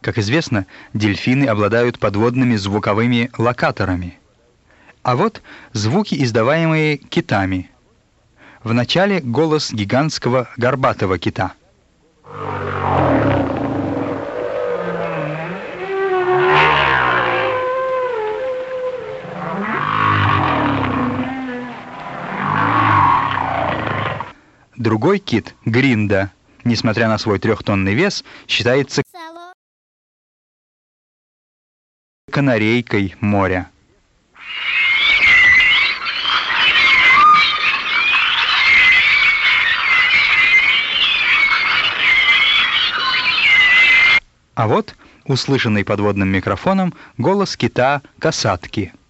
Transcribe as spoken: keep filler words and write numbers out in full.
Как известно, дельфины обладают подводными звуковыми локаторами. А вот звуки, издаваемые китами. Вначале голос гигантского горбатого кита. Другой кит, гринда, несмотря на свой трехтонный вес, считается канарейкой моря. А вот, услышанный подводным микрофоном, голос кита-касатки.